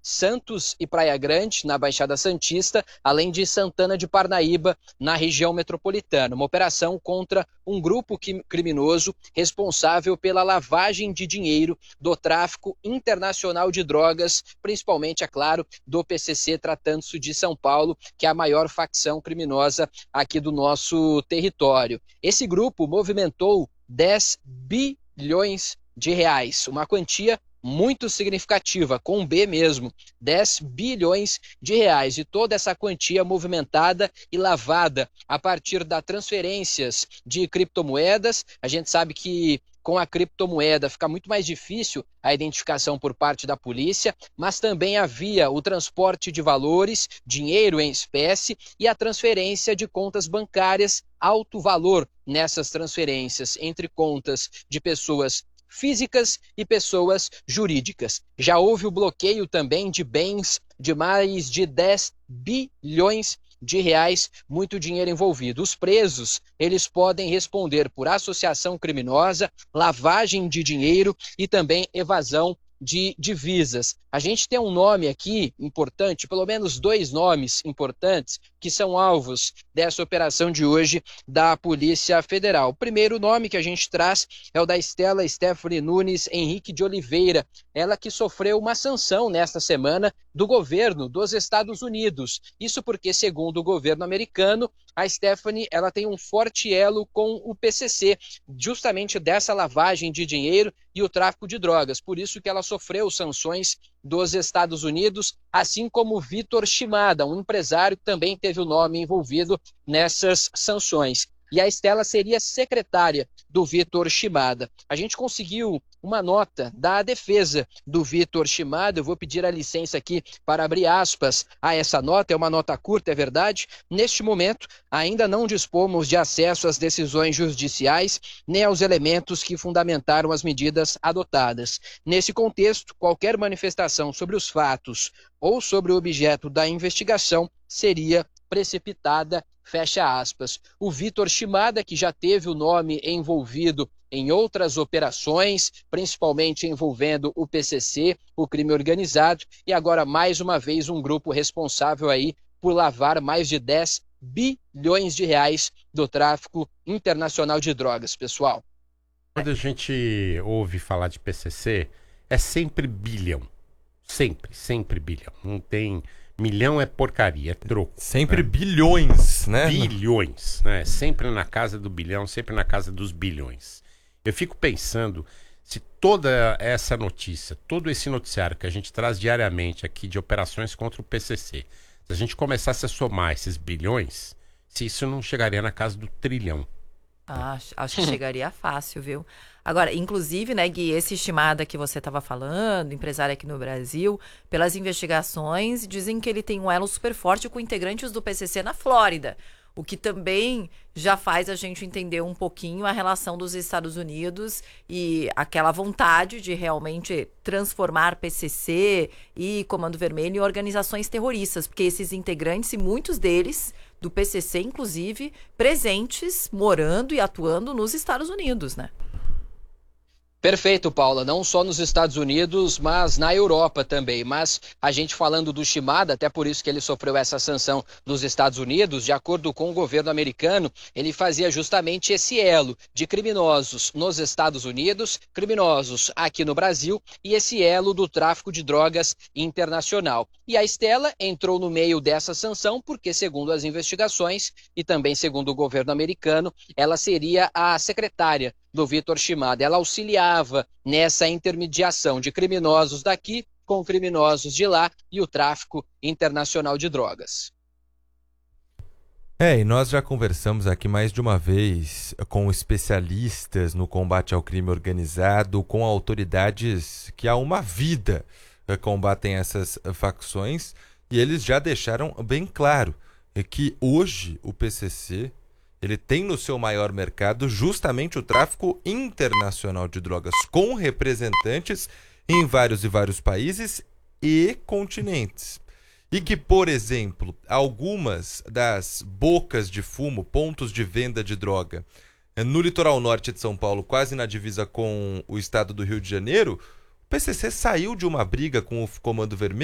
Santos e Praia Grande, na Baixada Santista, além de Santana de Parnaíba, na região metropolitana. Uma operação contra um grupo criminoso responsável pela lavagem de dinheiro do tráfico internacional de drogas, principalmente, é claro, do PCC, tratando-se de São Paulo, que é a maior facção criminosa aqui do nosso território. Esse grupo movimentou 10 bilhões de reais, uma quantia muito significativa, com B mesmo, 10 bilhões de reais. E toda essa quantia movimentada e lavada a partir das transferências de criptomoedas. A gente sabe que com a criptomoeda fica muito mais difícil a identificação por parte da polícia, mas também havia o transporte de valores, dinheiro em espécie e a transferência de contas bancárias, alto valor nessas transferências entre contas de pessoas físicas e pessoas jurídicas. Já houve o bloqueio também de bens de mais de 10 bilhões de reais, muito dinheiro envolvido. Os presos, eles podem responder por associação criminosa, lavagem de dinheiro e também evasão de divisas. A gente tem um nome aqui importante, pelo menos 2 nomes importantes, que são alvos dessa operação de hoje da Polícia Federal. O primeiro nome que a gente traz é o da Estela Stephanie Nunes Henrique de Oliveira, ela que sofreu uma sanção nesta semana do governo dos Estados Unidos. Isso porque, segundo o governo americano, a Stephanie ela tem um forte elo com o PCC, justamente dessa lavagem de dinheiro e o tráfico de drogas. Por isso que ela sofreu sanções dos Estados Unidos, assim como Vitor Shimada, um empresário que também teve o nome envolvido nessas sanções. E a Estela seria secretária do Vitor Shimada. A gente conseguiu uma nota da defesa do Vitor Shimada. Eu vou pedir a licença aqui para abrir aspas a essa nota. É uma nota curta, é verdade. Neste momento, ainda não dispomos de acesso às decisões judiciais nem aos elementos que fundamentaram as medidas adotadas. Nesse contexto, qualquer manifestação sobre os fatos ou sobre o objeto da investigação seria precipitada, fecha aspas. O Vitor Shimada, que já teve o nome envolvido em outras operações, principalmente envolvendo o PCC, o crime organizado, e agora mais uma vez um grupo responsável aí por lavar mais de 10 bilhões de reais do tráfico internacional de drogas, pessoal. Quando a gente ouve falar de PCC, é sempre bilhão. Sempre bilhão. Não tem... Milhão é porcaria, é troco. Sempre, né? Bilhões, né? Bilhões, né? Sempre na casa do bilhão, sempre na casa dos bilhões. Eu fico pensando, se toda essa notícia, todo esse noticiário que a gente traz diariamente aqui de operações contra o PCC, se a gente começasse a somar esses bilhões, se isso não chegaria na casa do trilhão. Acho que chegaria fácil, viu? Agora, inclusive, né, Gui, esse estimada que você estava falando, empresário aqui no Brasil, pelas investigações, dizem que ele tem um elo super forte com integrantes do PCC na Flórida, o que também já faz a gente entender um pouquinho a relação dos Estados Unidos e aquela vontade de realmente transformar PCC e Comando Vermelho em organizações terroristas, porque esses integrantes, e muitos deles, do PCC, inclusive, presentes, morando e atuando nos Estados Unidos, né? Perfeito, Paula. Não só nos Estados Unidos, mas na Europa também. Mas a gente falando do Shimada, até por isso que ele sofreu essa sanção dos Estados Unidos, de acordo com o governo americano, ele fazia justamente esse elo de criminosos nos Estados Unidos, criminosos aqui no Brasil e esse elo do tráfico de drogas internacional. E a Estela entrou no meio dessa sanção porque, segundo as investigações e também segundo o governo americano, ela seria a secretária do Vitor Shimada. Ela auxiliava nessa intermediação de criminosos daqui com criminosos de lá e o tráfico internacional de drogas. E nós já conversamos aqui mais de uma vez com especialistas no combate ao crime organizado, com autoridades que há uma vida combatem essas facções, e eles já deixaram bem claro que hoje o PCC ele tem no seu maior mercado justamente o tráfico internacional de drogas, com representantes em vários países e continentes. E que, por exemplo, algumas das bocas de fumo, pontos de venda de droga, no litoral norte de São Paulo, quase na divisa com o estado do Rio de Janeiro, o PCC saiu de uma briga com o Comando Vermelho